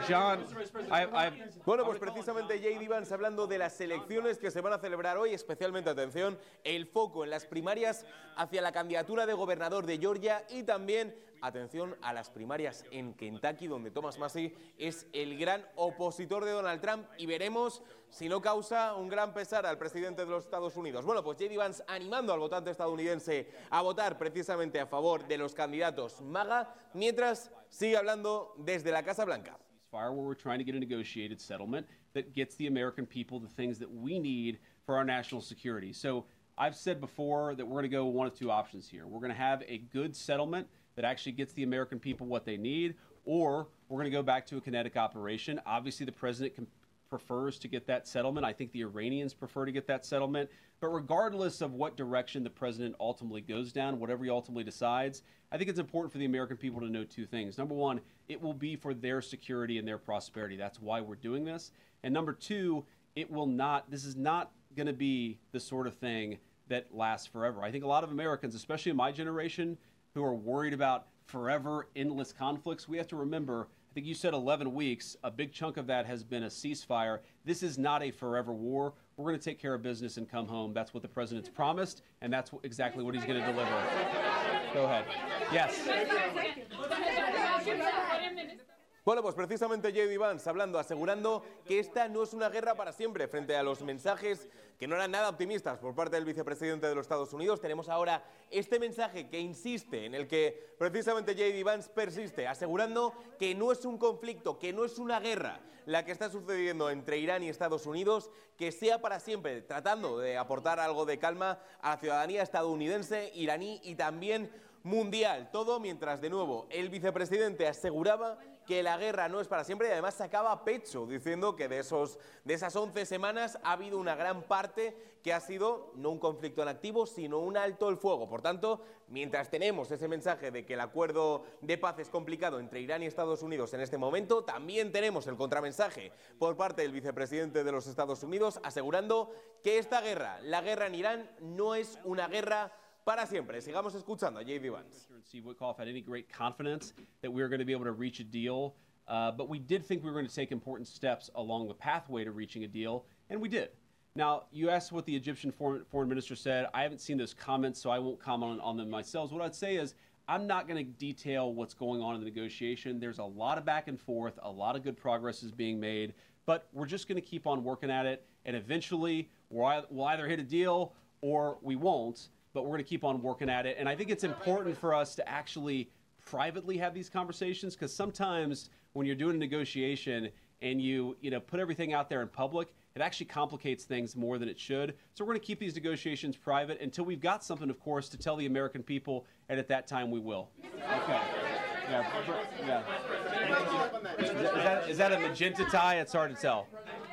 John, Bueno, pues precisamente J.D. Vance hablando de las elecciones que se van a celebrar hoy, especialmente, atención, el foco en las primarias hacia la candidatura de gobernador de Georgia y también, atención, a las primarias en Kentucky, donde Thomas Massie es el gran opositor de Donald Trump y veremos si no causa un gran pesar al presidente de los Estados Unidos. Bueno, pues J.D. Vance animando al votante estadounidense a votar precisamente a favor de los candidatos MAGA, mientras sigue hablando desde la Casa Blanca. Where we're trying to get a negotiated settlement that gets the American people the things that we need for our national security. So I've said before that we're going to go one of two options here. We're going to have a good settlement that actually gets the American people what they need, or we're going to go back to a kinetic operation. Obviously, the president prefers to get that settlement. I think the Iranians prefer to get that settlement. But regardless of what direction the president ultimately goes down, whatever he ultimately decides, I think it's important for the American people to know two things. Number one, it will be for their security and their prosperity. That's why we're doing this. And number two, this is not going to be the sort of thing that lasts forever. I think a lot of Americans, especially in my generation, who are worried about forever, endless conflicts, we have to remember, I think you said 11 weeks, a big chunk of that has been a ceasefire. This is not a forever war. We're going to take care of business and come home. That's what the president's promised, and that's exactly what he's going to deliver. Go ahead. Yes. Bueno, pues precisamente J.D. Vance hablando, asegurando que esta no es una guerra para siempre frente a los mensajes que no eran nada optimistas por parte del vicepresidente de los Estados Unidos. Tenemos ahora este mensaje que insiste, en el que precisamente J.D. Vance persiste, asegurando que no es un conflicto, que no es una guerra la que está sucediendo entre Irán y Estados Unidos, que sea para siempre, tratando de aportar algo de calma a la ciudadanía estadounidense, iraní y también mundial. Todo mientras, de nuevo, el vicepresidente aseguraba que la guerra no es para siempre y además sacaba pecho diciendo que de esas 11 semanas ha habido una gran parte que ha sido no un conflicto en activo, sino un alto el fuego. Por tanto, mientras tenemos ese mensaje de que el acuerdo de paz es complicado entre Irán y Estados Unidos en este momento, también tenemos el contramensaje por parte del vicepresidente de los Estados Unidos asegurando que esta guerra, la guerra en Irán, no es una guerra para siempre. Sigamos escuchando a J.D. Vance. Steve Witkoff had any great confidence that we were going to be able to reach a deal, but we did think we were going to take important steps along the pathway to reaching a deal, and we did. Now, you asked what the Egyptian foreign minister said. I haven't seen those comments, so I won't comment on them myself. What I'd say is I'm not going to detail what's going on in the negotiation. There's a lot of back and forth, a lot of good progress is being made, but we're just going to keep on working at it, and eventually we'll either hit a deal or we won't. But we're going to keep on working at it. And I think it's important for us to actually privately have these conversations, because sometimes when you're doing a negotiation and you put everything out there in public, it actually complicates things more than it should. So we're going to keep these negotiations private until we've got something, of course, to tell the American people, and at that time we will. Okay. Yeah. Is that a magenta tie? It's hard to tell.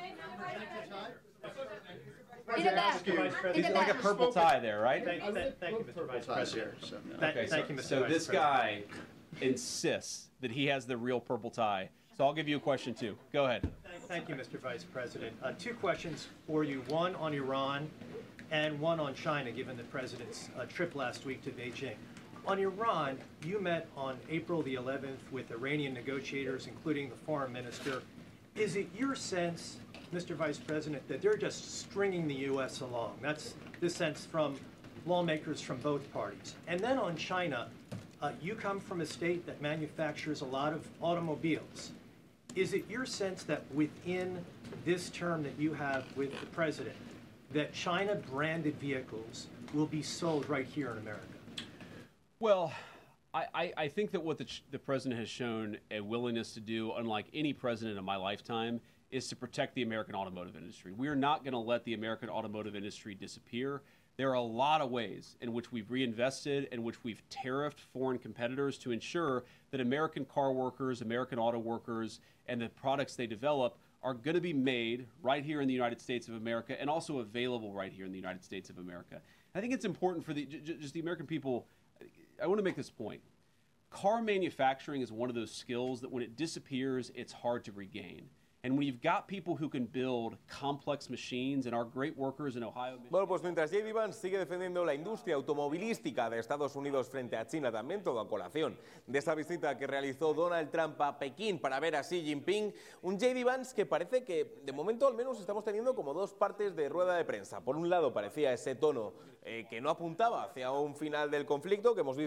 He's like a purple tie there, right? Thank you, Mr. Vice President. Thank you, Mr. So this guy insists that he has the real purple tie. So I'll give you a question too. Go ahead. Thank you, Mr. Vice President. Two questions for you, one on Iran and one on China, given the President's trip last week to Beijing. On Iran, you met on April the 11th with Iranian negotiators, including the foreign minister. Is it your sense, Mr. Vice President, that they're just stringing the U.S. along? That's the sense from lawmakers from both parties. And then on China, you come from a state that manufactures a lot of automobiles. Is it your sense that within this term that you have with the President, that China-branded vehicles will be sold right here in America? Well, I think that what the President has shown a willingness to do, unlike any president in my lifetime, is to protect the American automotive industry. We are not going to let the American automotive industry disappear. There are a lot of ways in which we've reinvested, in which we've tariffed foreign competitors to ensure that American car workers, American auto workers, and the products they develop are going to be made right here in the United States of America and also available right here in the United States of America. I think it's important for just the American people. I want to make this point. Car manufacturing is one of those skills that when it disappears, it's hard to regain. And when you've got people who can build complex machines and our great workers in Ohio, Bueno, pues mientras J.D. Vance sigue defendiendo la industria automovilística de Estados Unidos frente a China, también todo a colación de esa visita que realizó Donald Trump a Pekín para ver a Xi Jinping, un J.D. Vance que parece que de momento al menos estamos teniendo como dos partes de rueda de prensa. Por un lado parecía ese tono que no apuntaba hacia un final del conflicto que hemos visto